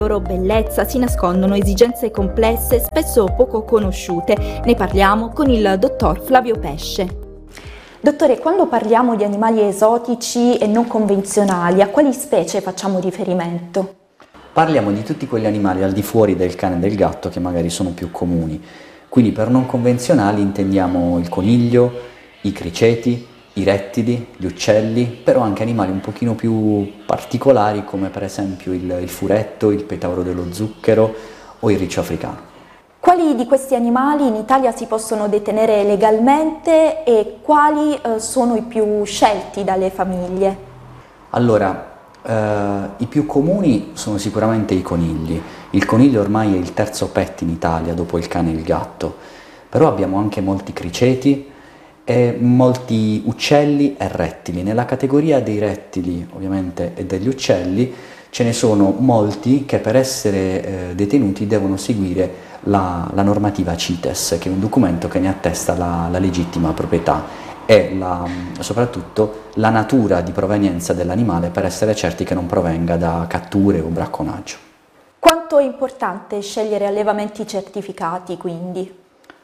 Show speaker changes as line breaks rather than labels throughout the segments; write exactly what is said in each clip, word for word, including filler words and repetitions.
loro bellezza si nascondono esigenze complesse, spesso poco conosciute. Ne parliamo con il dottor Flavio Pesce. Dottore, quando parliamo di animali esotici e non convenzionali, a quali specie facciamo riferimento?
Parliamo di tutti quegli animali al di fuori del cane e del gatto che magari sono più comuni. Quindi per non convenzionali intendiamo il coniglio, i criceti, i rettili, gli uccelli, però anche animali un pochino più particolari come per esempio il, il furetto, il petauro dello zucchero o il riccio africano.
Quali di questi animali in Italia si possono detenere legalmente e quali eh, sono i più scelti dalle famiglie?
Allora, eh, i più comuni sono sicuramente i conigli. Il coniglio ormai è il terzo pet in Italia dopo il cane e il gatto, però abbiamo anche molti criceti e molti uccelli e rettili. Nella categoria dei rettili ovviamente e degli uccelli ce ne sono molti che per essere eh, detenuti devono seguire la, la normativa CITES, che è un documento che ne attesta la, la legittima proprietà e la, soprattutto la natura di provenienza dell'animale per essere certi che non provenga da catture o bracconaggio.
Quanto è importante scegliere allevamenti certificati, quindi?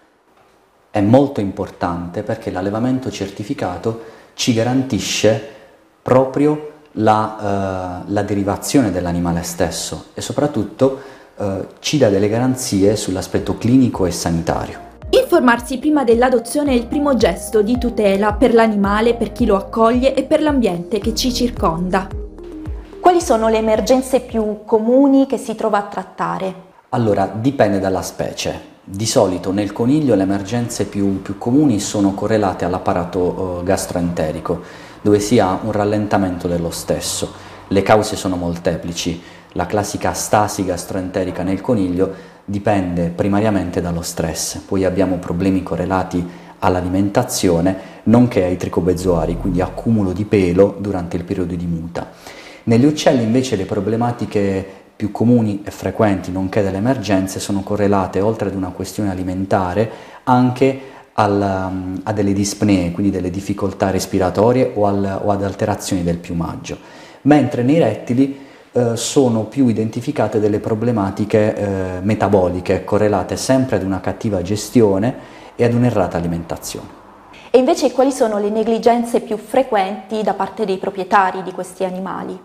È molto importante perché l'allevamento certificato ci garantisce proprio la, eh, la derivazione dell'animale stesso e soprattutto eh, ci dà delle garanzie sull'aspetto clinico e sanitario.
Informarsi prima dell'adozione è il primo gesto di tutela per l'animale, per chi lo accoglie e per l'ambiente che ci circonda. Quali sono le emergenze più comuni che si trova a trattare?
Allora, dipende dalla specie. Di solito nel coniglio le emergenze più, più comuni sono correlate all'apparato eh, gastroenterico, dove si ha un rallentamento dello stesso. Le cause sono molteplici. La classica stasi gastroenterica nel coniglio dipende primariamente dallo stress. Poi abbiamo problemi correlati all'alimentazione, nonché ai tricobezoari, quindi accumulo di pelo durante il periodo di muta. Negli uccelli invece le problematiche più comuni e frequenti, nonché delle emergenze, sono correlate, oltre ad una questione alimentare, anche al, a delle dispnee, quindi delle difficoltà respiratorie o, al, o ad alterazioni del piumaggio, mentre nei rettili eh, sono più identificate delle problematiche eh, metaboliche correlate sempre ad una cattiva gestione e ad un'errata alimentazione.
E invece quali sono le negligenze più frequenti da parte dei proprietari di questi animali?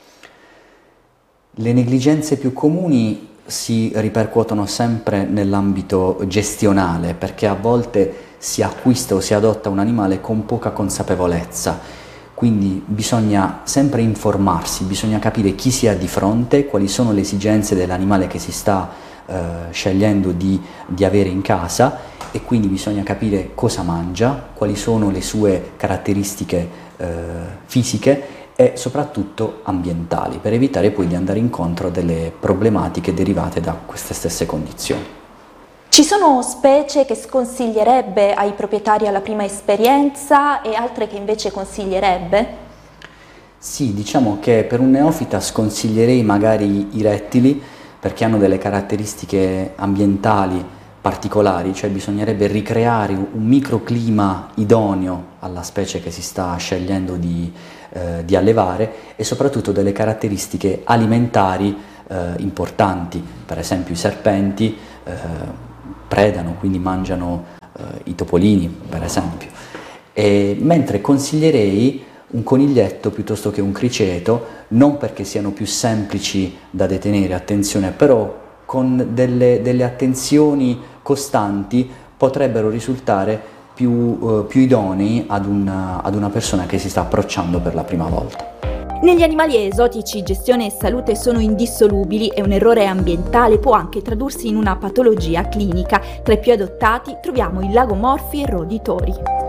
Le negligenze più comuni si ripercuotono sempre nell'ambito gestionale, perché a volte si acquista o si adotta un animale con poca consapevolezza, quindi bisogna sempre informarsi, bisogna capire chi si ha di fronte, quali sono le esigenze dell'animale che si sta eh, scegliendo di, di avere in casa e quindi bisogna capire cosa mangia, quali sono le sue caratteristiche eh, fisiche e soprattutto ambientali, per evitare poi di andare incontro a delle problematiche derivate da queste stesse condizioni.
Ci sono specie che sconsiglierebbe ai proprietari alla prima esperienza e altre che invece consiglierebbe?
Sì, diciamo che per un neofita sconsiglierei magari i rettili perché hanno delle caratteristiche ambientali particolari, cioè bisognerebbe ricreare un microclima idoneo alla specie che si sta scegliendo di, eh, di allevare e soprattutto delle caratteristiche alimentari eh, importanti. Per esempio i serpenti eh, predano, quindi mangiano eh, i topolini, per esempio. E, mentre consiglierei un coniglietto piuttosto che un criceto, non perché siano più semplici da detenere, attenzione, però con delle, delle attenzioni costanti potrebbero risultare più, eh, più idonei ad una, ad una persona che si sta approcciando per la prima volta.
Negli animali esotici gestione e salute sono indissolubili e un errore ambientale può anche tradursi in una patologia clinica. Tra i più adottati troviamo i lagomorfi e roditori.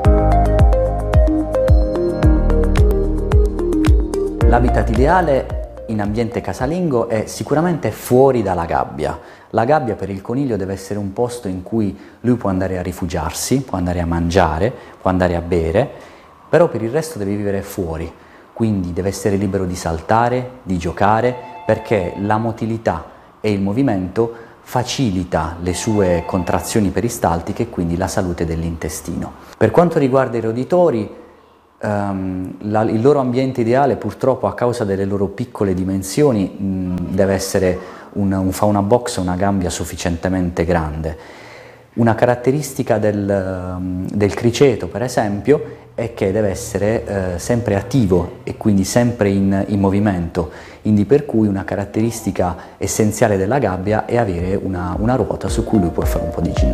L'habitat ideale in ambiente casalingo è sicuramente fuori dalla gabbia. La gabbia per il coniglio deve essere un posto in cui lui può andare a rifugiarsi, può andare a mangiare, può andare a bere, però per il resto deve vivere fuori, quindi deve essere libero di saltare, di giocare, perché la motilità e il movimento facilita le sue contrazioni peristaltiche e quindi la salute dell'intestino. Per quanto riguarda i roditori, Um, la, il loro ambiente ideale purtroppo a causa delle loro piccole dimensioni mh, deve essere un, un fauna box, una gabbia sufficientemente grande. Una caratteristica del, del criceto, per esempio, è che deve essere eh, sempre attivo e quindi sempre in, in movimento, quindi per cui una caratteristica essenziale della gabbia è avere una, una ruota su cui lui può fare un po' di ginnastica.